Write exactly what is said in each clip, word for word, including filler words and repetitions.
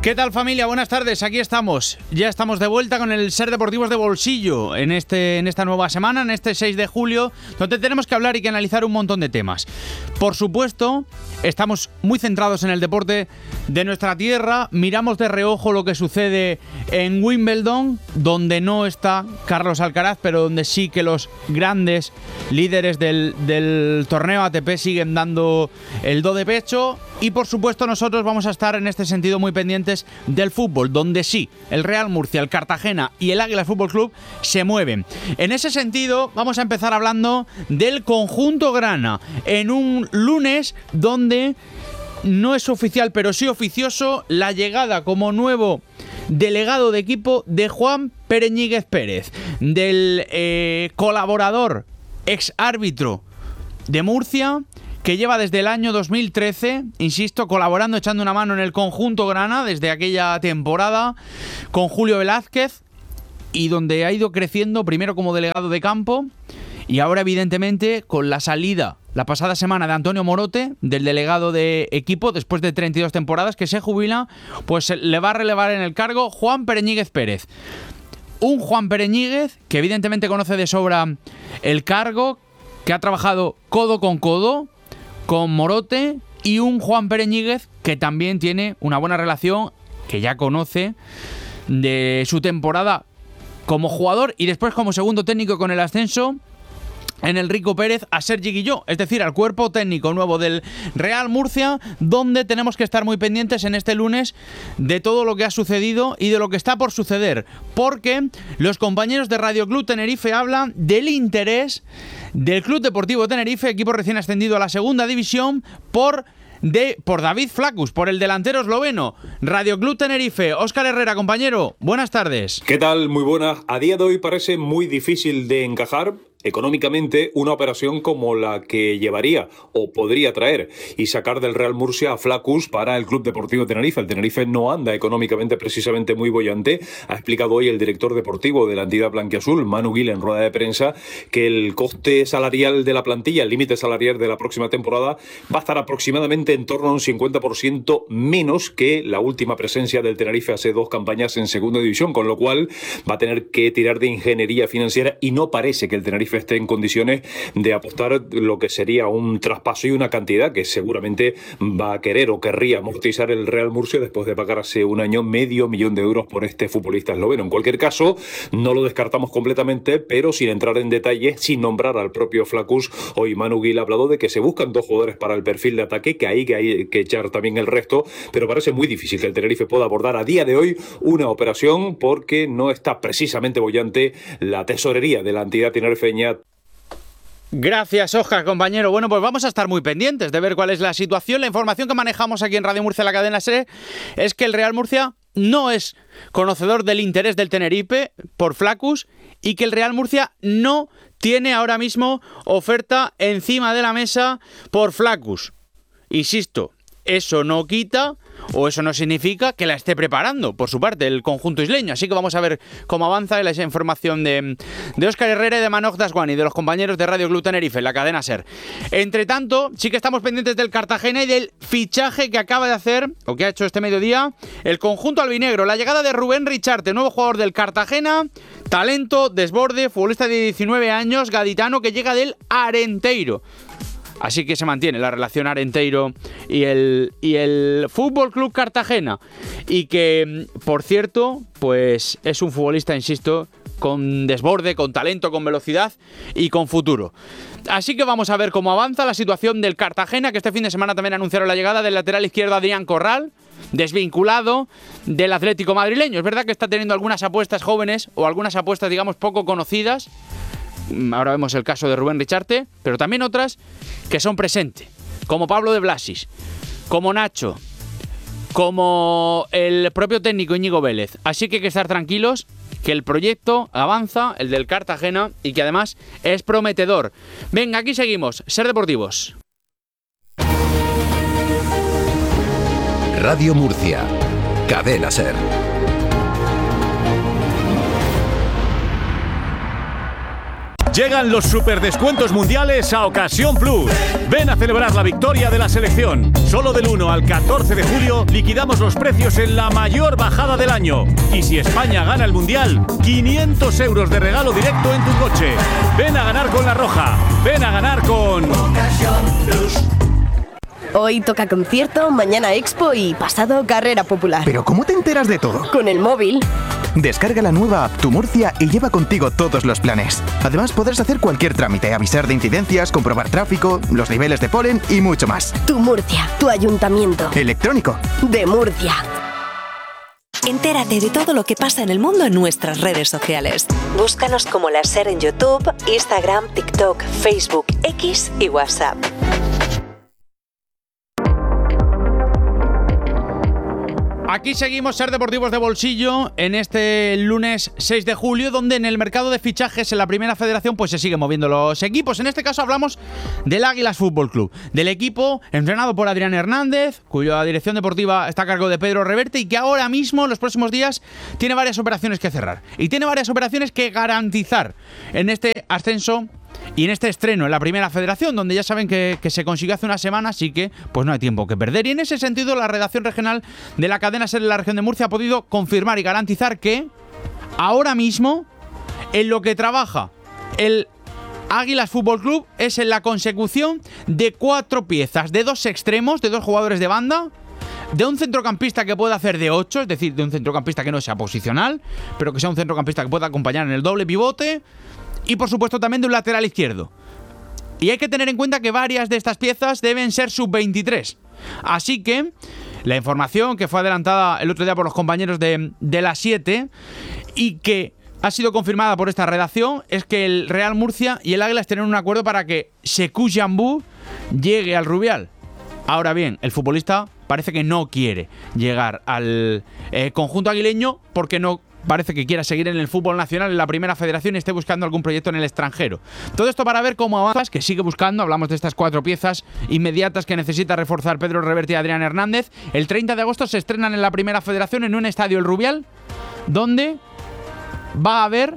¿Qué tal, familia? Buenas tardes, aquí estamos. Ya estamos de vuelta con el Ser Deportivos de Bolsillo en, este, en esta nueva semana, en este seis de julio, donde tenemos que hablar y que analizar un montón de temas. Por supuesto, estamos muy centrados en el deporte de nuestra tierra, miramos de reojo lo que sucede en Wimbledon, donde no está Carlos Alcaraz, pero donde sí que los grandes líderes del, del torneo A T P siguen dando el do de pecho. Y por supuesto nosotros vamos a estar en este sentido muy pendientes del fútbol, donde sí, el Real Murcia, el Cartagena y el Águila Fútbol Club se mueven. En ese sentido vamos a empezar hablando del conjunto grana, en un lunes donde no es oficial pero sí oficioso la llegada como nuevo delegado de equipo de Juan Pereñíguez Pérez, del eh, colaborador, ex árbitro de Murcia, que lleva desde el año dos mil trece, insisto, colaborando, echando una mano en el conjunto grana desde aquella temporada con Julio Velázquez, y donde ha ido creciendo primero como delegado de campo y ahora evidentemente con la salida la pasada semana de Antonio Morote, del delegado de equipo, después de treinta y dos temporadas, que se jubila, pues le va a relevar en el cargo Juan Pereñíguez Pérez. Un Juan Pereñíguez que evidentemente conoce de sobra el cargo, que ha trabajado codo con codo con Morote, y un Juan Pereñíguez que también tiene una buena relación, que ya conoce de su temporada como jugador y después como segundo técnico con el ascenso en el Rico Pérez a Sergi Guilló, es decir, al cuerpo técnico nuevo del Real Murcia, donde tenemos que estar muy pendientes en este lunes de todo lo que ha sucedido y de lo que está por suceder, porque los compañeros de Radio Club Tenerife hablan del interés del Club Deportivo Tenerife, equipo recién ascendido a la segunda división, por de por David Flacus, por el delantero esloveno. Radio Club Tenerife, Óscar Herrera, compañero, buenas tardes. ¿Qué tal? Muy buenas. A día de hoy parece muy difícil de encajar económicamente una operación como la que llevaría o podría traer y sacar del Real Murcia a Flacus para el Club Deportivo Tenerife. El Tenerife no anda económicamente precisamente muy boyante. Ha explicado hoy el director deportivo de la entidad blanquiazul, Manu Gil, en rueda de prensa, que el coste salarial de la plantilla, el límite salarial de la próxima temporada, va a estar aproximadamente en torno a un cincuenta por ciento menos que la última presencia del Tenerife hace dos campañas en segunda división, con lo cual va a tener que tirar de ingeniería financiera y no parece que el Tenerife esté en condiciones de apostar lo que sería un traspaso y una cantidad que seguramente va a querer o querría amortizar el Real Murcia después de pagar hace un año medio millón de euros por este futbolista esloveno. En cualquier caso, no lo descartamos completamente, pero sin entrar en detalles, sin nombrar al propio Flacus, hoy Manu Gil ha hablado de que se buscan dos jugadores para el perfil de ataque, que hay que, hay que echar también el resto, pero parece muy difícil que el Tenerife pueda abordar a día de hoy una operación porque no está precisamente bollante la tesorería de la entidad tinerfeña. Gracias, Óscar, compañero. Bueno, pues vamos a estar muy pendientes de ver cuál es la situación. La información que manejamos aquí en Radio Murcia, la cadena SER, es que el Real Murcia no es conocedor del interés del Tenerife por Flacus y que el Real Murcia no tiene ahora mismo oferta encima de la mesa por Flacus. Insisto, eso no quita o eso no significa que la esté preparando por su parte el conjunto isleño. Así que vamos a ver cómo avanza esa información de, de Óscar Herrera y de Manoj Dasguani, de los compañeros de Radio Club Tenerife, la cadena SER. Entre tanto, sí que estamos pendientes del Cartagena y del fichaje que acaba de hacer, o que ha hecho este mediodía, el conjunto albinegro. La llegada de Rubén Richarte, nuevo jugador del Cartagena, talento, desborde, futbolista de diecinueve años, gaditano, que llega del Arenteiro. Así que se mantiene la relación Arenteiro y el, y el Fútbol Club Cartagena. Y que, por cierto, pues es un futbolista, insisto, con desborde, con talento, con velocidad y con futuro. Así que vamos a ver cómo avanza la situación del Cartagena, que este fin de semana también anunciaron la llegada del lateral izquierdo Adrián Corral, desvinculado del Atlético madrileño. Es verdad que está teniendo algunas apuestas jóvenes o algunas apuestas, digamos, poco conocidas. Ahora vemos el caso de Rubén Richarte, pero también otras que son presentes, como Pablo de Blasis, como Nacho, como el propio técnico Íñigo Vélez. Así que hay que estar tranquilos, que el proyecto avanza, el del Cartagena, y que además es prometedor. Venga, aquí seguimos, Ser Deportivos. Radio Murcia, cadena SER. Llegan los superdescuentos mundiales a Ocasión Plus. Ven a celebrar la victoria de la selección. Solo del uno al catorce de julio liquidamos los precios en la mayor bajada del año. Y si España gana el mundial, quinientos euros de regalo directo en tu coche. Ven a ganar con La Roja. Ven a ganar con Ocasión Plus. Hoy toca concierto, mañana expo y pasado carrera popular. ¿Pero cómo te enteras de todo? Con el móvil. Descarga la nueva app Tu Murcia y lleva contigo todos los planes. Además podrás hacer cualquier trámite, avisar de incidencias, comprobar tráfico, los niveles de polen y mucho más. Tu Murcia, tu ayuntamiento. Electrónico. De Murcia. Entérate de todo lo que pasa en el mundo en nuestras redes sociales. Búscanos como La SER en YouTube, Instagram, TikTok, Facebook, X y WhatsApp. Aquí seguimos, Ser Deportivos de Bolsillo, en este lunes seis de julio, donde en el mercado de fichajes en la Primera Federación pues se siguen moviendo los equipos. En este caso hablamos del Águilas Fútbol Club, del equipo entrenado por Adrián Hernández, cuya dirección deportiva está a cargo de Pedro Reverte y que ahora mismo, en los próximos días, tiene varias operaciones que cerrar. Y tiene varias operaciones que garantizar en este ascenso y en este estreno en la Primera Federación, donde ya saben que, que se consiguió hace una semana, así que pues no hay tiempo que perder. Y en ese sentido, la redacción regional de la cadena SER en la región de Murcia ha podido confirmar y garantizar que ahora mismo en lo que trabaja el Águilas Fútbol Club es en la consecución de cuatro piezas, de dos extremos, de dos jugadores de banda, de un centrocampista que pueda hacer de ocho, es decir, de un centrocampista que no sea posicional, pero que sea un centrocampista que pueda acompañar en el doble pivote, y por supuesto también de un lateral izquierdo. Y hay que tener en cuenta que varias de estas piezas deben ser sub veintitrés. Así que la información que fue adelantada el otro día por los compañeros de, de la siete y que ha sido confirmada por esta redacción es que el Real Murcia y el Águilas tienen un acuerdo para que Sekou Jambou llegue al Rubial. Ahora bien, el futbolista parece que no quiere llegar al eh, conjunto aguileño porque no parece que quiera seguir en el fútbol nacional, en la Primera Federación, y esté buscando algún proyecto en el extranjero. Todo esto para ver cómo avanzas, que sigue buscando. Hablamos de estas cuatro piezas inmediatas que necesita reforzar Pedro Reverte y Adrián Hernández. El treinta de agosto se estrenan en la Primera Federación en un estadio, el Rubial, donde va a haber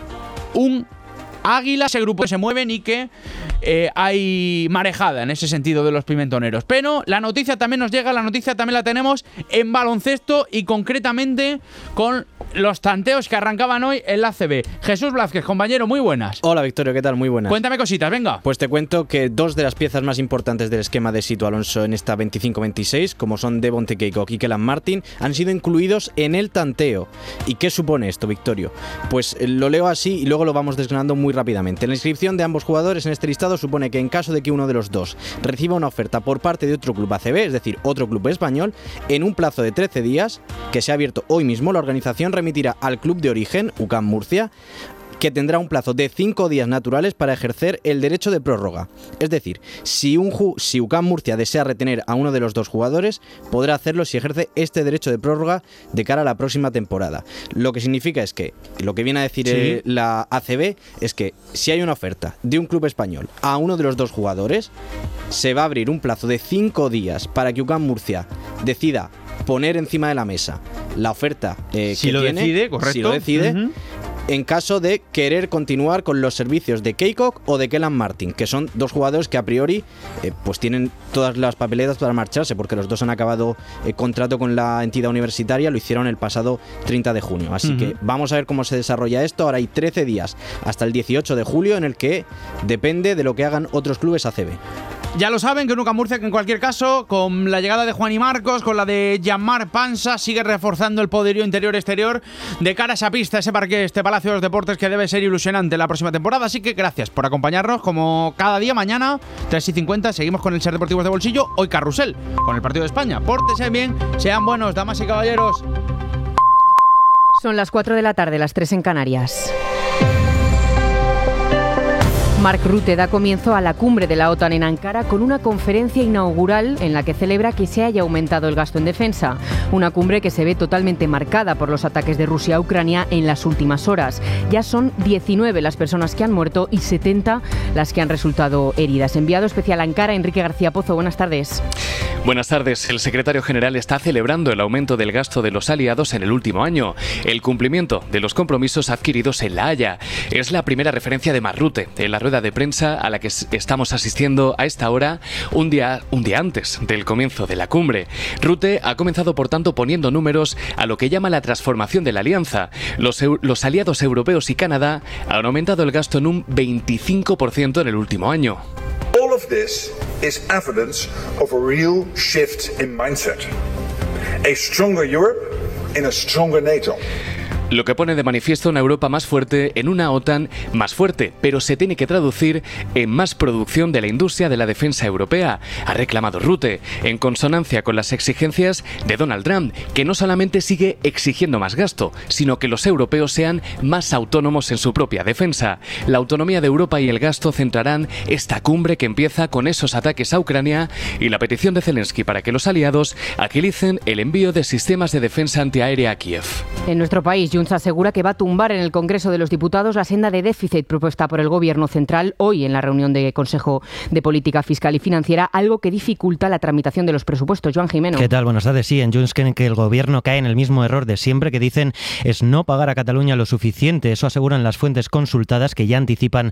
un Águila, ese grupo que se mueven y que eh, hay marejada en ese sentido de los pimentoneros. Pero la noticia también nos llega, la noticia también la tenemos en baloncesto y concretamente con los tanteos que arrancaban hoy en la A C B. Jesús Blázquez, compañero, muy buenas. Hola Victorio, ¿qué tal? Muy buenas. Cuéntame cositas, venga. Pues te cuento que dos de las piezas más importantes del esquema de Sito Alonso en esta veinticinco veintiséis, como son Devonte Keiko y Kellan Martin, han sido incluidos en el tanteo. ¿Y qué supone esto, Victorio? Pues eh, lo leo así y luego lo vamos desgranando muy rápidamente. La inscripción de ambos jugadores en este listado supone que en caso de que uno de los dos reciba una oferta por parte de otro club A C B, es decir, otro club español, en un plazo de trece días, que se ha abierto hoy mismo, la organización remitirá al club de origen, U C A M Murcia, que tendrá un plazo de cinco días naturales para ejercer el derecho de prórroga. Es decir, si, un ju- si U C A M Murcia desea retener a uno de los dos jugadores, podrá hacerlo si ejerce este derecho de prórroga de cara a la próxima temporada. Lo que significa es que, lo que viene a decir sí. eh, la A C B, es que si hay una oferta de un club español a uno de los dos jugadores, se va a abrir un plazo de cinco días para que U C A M Murcia decida poner encima de la mesa la oferta eh, si que lo tiene, decide, correcto. si lo decide, uh-huh. en caso de querer continuar con los servicios de Keiko o de Kellan Martin, que son dos jugadores que a priori eh, pues tienen todas las papeletas para marcharse, porque los dos han acabado eh, contrato con la entidad universitaria, lo hicieron el pasado treinta de junio. Así uh-huh. que vamos a ver cómo se desarrolla esto. Ahora hay trece días hasta el dieciocho de julio en el que depende de lo que hagan otros clubes A C B. Ya lo saben que un U C A M Murcia que en cualquier caso, con la llegada de Juan y Marcos, con la de Yamar Pansa, sigue reforzando el poderío interior-exterior de cara a esa pista, ese parque, este Palacio de los Deportes que debe ser ilusionante la próxima temporada. Así que gracias por acompañarnos como cada día. Mañana, tres y cincuenta, seguimos con el Ser Deportivos de Bolsillo. Hoy Carrusel, con el partido de España. Pórtense bien, sean buenos, damas y caballeros. Son las cuatro de la tarde, las tres en Canarias. Mark Rutte da comienzo a la cumbre de la OTAN en Ankara con una conferencia inaugural en la que celebra que se haya aumentado el gasto en defensa. Una cumbre que se ve totalmente marcada por los ataques de Rusia a Ucrania en las últimas horas. Ya son diecinueve las personas que han muerto y setenta las que han resultado heridas. Enviado especial a Ankara, Enrique García Pozo, buenas tardes. Buenas tardes. El secretario general está celebrando el aumento del gasto de los aliados en el último año, el cumplimiento de los compromisos adquiridos en La Haya. Es la primera referencia de Mark Rutte en la rueda de prensa a la que estamos asistiendo a esta hora, un día, un día antes del comienzo de la cumbre. Rutte ha comenzado, por tanto, poniendo números a lo que llama la transformación de la alianza. Los, los aliados europeos y Canadá han aumentado el gasto en un veinticinco por ciento en el último año. All of this is evidence of a real shift in mindset. A stronger Europe in a stronger NATO. Lo que pone de manifiesto una Europa más fuerte en una OTAN más fuerte, pero se tiene que traducir en más producción de la industria de la defensa europea, ha reclamado Rutte, en consonancia con las exigencias de Donald Trump, que no solamente sigue exigiendo más gasto, sino que los europeos sean más autónomos en su propia defensa. La autonomía de Europa y el gasto centrarán esta cumbre que empieza con esos ataques a Ucrania y la petición de Zelensky para que los aliados agilicen el envío de sistemas de defensa antiaérea a Kiev. En nuestro país, Junts asegura que va a tumbar en el Congreso de los Diputados la senda de déficit propuesta por el Gobierno central hoy en la reunión de Consejo de Política Fiscal y Financiera, algo que dificulta la tramitación de los presupuestos. Joan Jimeno. ¿Qué tal? Buenas tardes. Sí, en Junts creen que el Gobierno cae en el mismo error de siempre, que dicen es no pagar a Cataluña lo suficiente. Eso aseguran las fuentes consultadas, que ya anticipan